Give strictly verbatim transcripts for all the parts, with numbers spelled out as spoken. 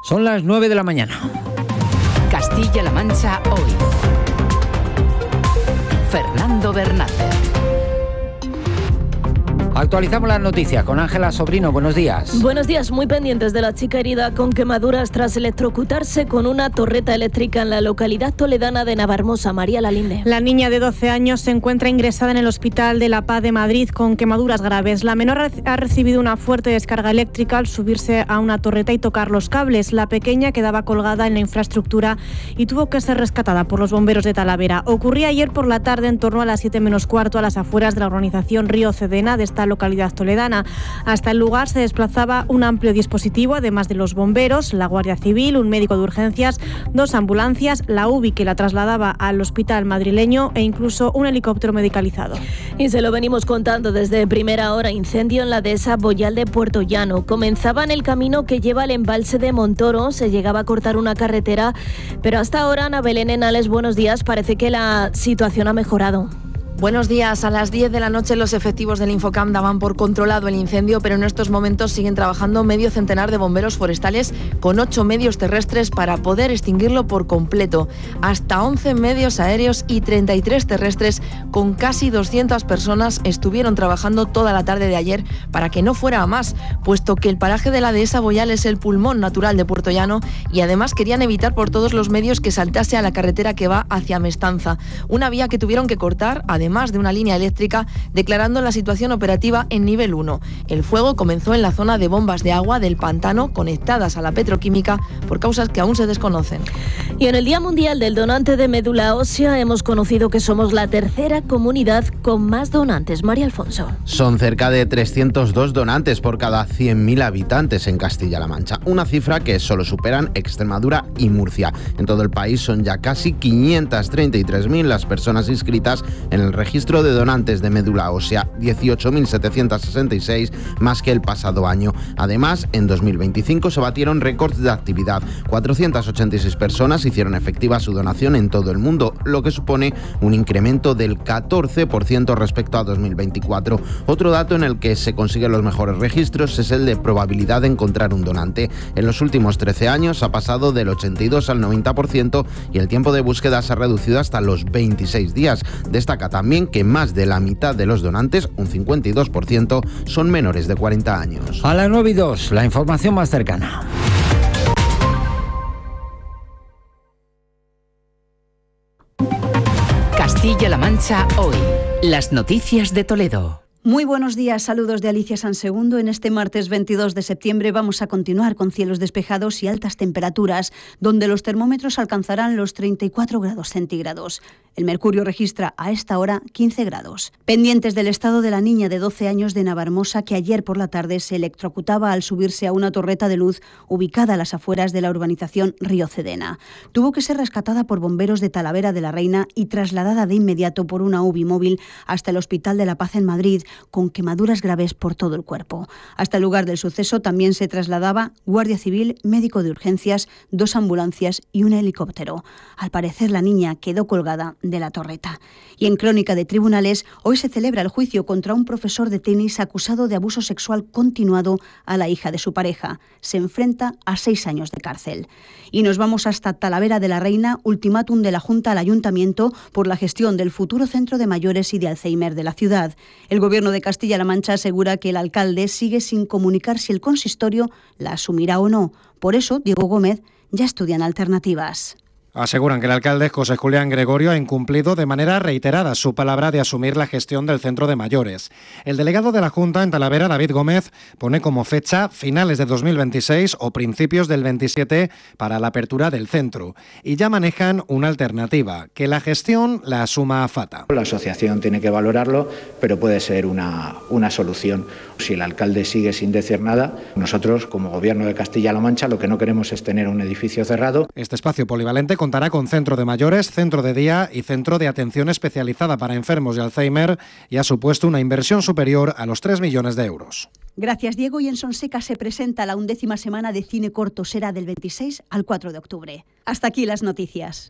Son las nueve de la mañana. Castilla-La Mancha hoy. Fernando Bernácer. Actualizamos las noticias con Ángela Sobrino. Buenos días. Buenos días. Muy pendientes de la chica herida con quemaduras tras electrocutarse con una torreta eléctrica en la localidad toledana de Navarmosa. María Lalinde. La niña de doce años se encuentra ingresada en el Hospital de la Paz de Madrid con quemaduras graves. La menor ha recibido una fuerte descarga eléctrica al subirse a una torreta y tocar los cables. La pequeña quedaba colgada en la infraestructura y tuvo que ser rescatada por los bomberos de Talavera. Ocurría ayer por la tarde en torno a las siete menos cuarto a las afueras de la urbanización Río Cedena de esta localidad toledana. Hasta el lugar se desplazaba un amplio dispositivo, además de los bomberos, la Guardia Civil, un médico de urgencias, dos ambulancias, la U B I que la trasladaba al hospital madrileño e incluso un helicóptero medicalizado. Y se lo venimos contando desde primera hora. Incendio en la dehesa Boyal de Puerto Llano. Comenzaba en el camino que lleva al embalse de Montoro. Se llegaba a cortar una carretera, pero hasta ahora, Ana Belén Henales, buenos días. Parece que la situación ha mejorado. Buenos días. A las diez de la noche los efectivos del Infocam daban por controlado el incendio, pero en estos momentos siguen trabajando medio centenar de bomberos forestales con ocho medios terrestres para poder extinguirlo por completo. Hasta once medios aéreos y treinta y tres terrestres con casi doscientas personas estuvieron trabajando toda la tarde de ayer para que no fuera a más, puesto que el paraje de la dehesa Boyal es el pulmón natural de Puerto Llano y además querían evitar por todos los medios que saltase a la carretera que va hacia Mestanza, una vía que tuvieron que cortar, además Además de una línea eléctrica, declarando la situación operativa en nivel uno. El fuego comenzó en la zona de bombas de agua del pantano conectadas a la petroquímica por causas que aún se desconocen. Y en el Día Mundial del Donante de Médula Ósea hemos conocido que somos la tercera comunidad con más donantes. María Alfonso. Son cerca de trescientos dos donantes por cada cien mil habitantes en Castilla-La Mancha, una cifra que solo superan Extremadura y Murcia. En todo el país son ya casi quinientas treinta y tres mil las personas inscritas en el registro de donantes de médula ósea, dieciocho mil setecientos sesenta y seis más que el pasado año. Además, en dos mil veinticinco se batieron récords de actividad. cuatrocientas ochenta y seis personas hicieron efectiva su donación en todo el mundo, lo que supone un incremento del catorce por ciento respecto a dos mil veinticuatro. Otro dato en el que se consiguen los mejores registros es el de probabilidad de encontrar un donante. En los últimos trece años ha pasado del ochenta y dos al noventa por ciento y el tiempo de búsqueda se ha reducido hasta los veintiséis días. Destaca también que más de la mitad de los donantes, un cincuenta y dos por ciento, son menores de cuarenta años. A las nueve y dos, la información más cercana. Castilla-La Mancha hoy. Las noticias de Toledo. Muy buenos días, saludos de Alicia Sansegundo. En este martes veintidós de septiembre vamos a continuar con cielos despejados y altas temperaturas, donde los termómetros alcanzarán los treinta y cuatro grados centígrados. El mercurio registra a esta hora quince grados. Pendientes del estado de la niña de doce años de Navarmosa, que ayer por la tarde se electrocutaba al subirse a una torreta de luz ubicada a las afueras de la urbanización Río Cedena. Tuvo que ser rescatada por bomberos de Talavera de la Reina y trasladada de inmediato por una U B I móvil hasta el Hospital de la Paz en Madrid, con quemaduras graves por todo el cuerpo. Hasta el lugar del suceso también se trasladaba Guardia Civil, médico de urgencias, dos ambulancias y un helicóptero. Al parecer la niña quedó colgada de la torreta. Y en crónica de tribunales, hoy se celebra el juicio contra un profesor de tenis acusado de abuso sexual continuado a la hija de su pareja. Se enfrenta a seis años de cárcel. Y nos vamos hasta Talavera de la Reina, ultimátum de la Junta al Ayuntamiento por la gestión del futuro centro de mayores y de Alzheimer de la ciudad. El Gobierno de Castilla-La Mancha asegura que el alcalde sigue sin comunicar si el consistorio la asumirá o no. Por eso, Diego Gómez ya estudian alternativas. Aseguran que el alcalde José Julián Gregorio ha incumplido de manera reiterada su palabra de asumir la gestión del centro de mayores. El delegado de la Junta en Talavera, David Gómez, pone como fecha finales de dos mil veintiséis o principios del veintisiete para la apertura del centro. Y ya manejan una alternativa, que la gestión la asuma AFATA. La asociación tiene que valorarlo, pero puede ser una, una solución. Si el alcalde sigue sin decir nada, nosotros como Gobierno de Castilla-La Mancha lo que no queremos es tener un edificio cerrado. Este espacio polivalente contará con centro de mayores, centro de día y centro de atención especializada para enfermos de Alzheimer y ha supuesto una inversión superior a los tres millones de euros. Gracias, Diego. Y en Sonseca se presenta la undécima semana de cine corto. Será del veintiséis al cuatro de octubre. Hasta aquí las noticias.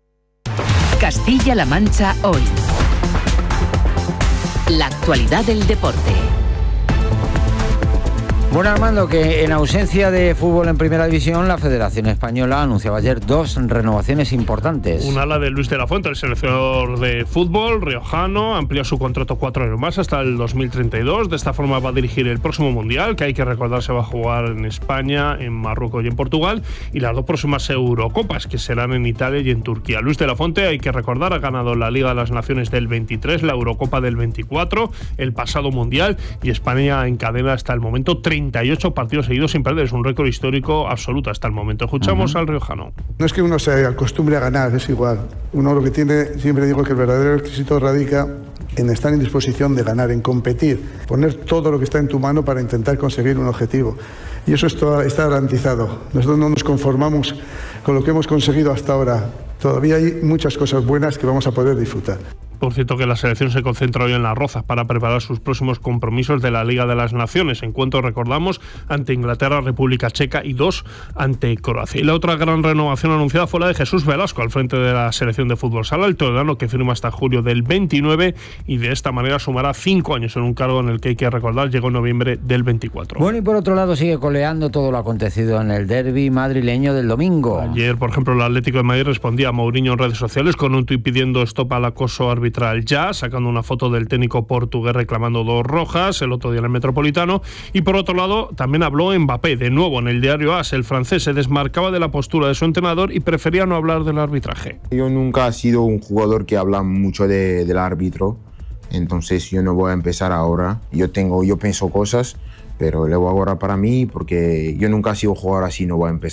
Castilla-La Mancha hoy. La actualidad del deporte. Bueno, Armando, que en ausencia de fútbol en Primera División, la Federación Española anunciaba ayer dos renovaciones importantes. Una, la de Luis de la Fuente, el seleccionador de fútbol riojano, amplía su contrato cuatro años más hasta el dos mil treinta y dos. De esta forma va a dirigir el próximo Mundial, que hay que recordar se va a jugar en España, en Marruecos y en Portugal, y las dos próximas Eurocopas, que serán en Italia y en Turquía. Luis de la Fuente, hay que recordar, ha ganado la Liga de las Naciones del veintitrés, la Eurocopa del veinticuatro, el pasado Mundial, y España encadena hasta el momento treinta y ocho partidos seguidos sin perder. Es un récord histórico absoluto hasta el momento. Escuchamos uh-huh. al riojano. No es que uno se acostumbre a ganar, es igual. Uno lo que tiene, siempre digo que el verdadero éxito radica en estar en disposición de ganar, en competir, poner todo lo que está en tu mano para intentar conseguir un objetivo. Y eso está, está garantizado. Nosotros no nos conformamos con lo que hemos conseguido hasta ahora. Todavía hay muchas cosas buenas que vamos a poder disfrutar. Por cierto, que la selección se concentra hoy en Las Rozas para preparar sus próximos compromisos de la Liga de las Naciones. Encuentro, recordamos, ante Inglaterra, República Checa y dos ante Croacia. Y la otra gran renovación anunciada fue la de Jesús Velasco al frente de la selección de fútbol sala, el toledano, que firma hasta julio del veintinueve y de esta manera sumará cinco años en un cargo en el que hay que recordar llegó en noviembre del veinticuatro. Bueno, y por otro lado sigue coleando todo lo acontecido en el derbi madrileño del domingo. Ayer, por ejemplo, el Atlético de Madrid respondía a Mourinho en redes sociales con un tuit pidiendo stop al acoso arbitral ya, sacando una foto del técnico portugués reclamando dos rojas el otro día en el Metropolitano. Y por otro lado también habló Mbappé, de nuevo en el diario A S. El francés se desmarcaba de la postura de su entrenador y prefería no hablar del arbitraje. Yo nunca he sido un jugador que habla mucho de, del árbitro, entonces yo no voy a empezar ahora. Yo tengo, yo pienso cosas, pero le voy a guardar para mí porque yo nunca he sido jugador así, no voy a empezar.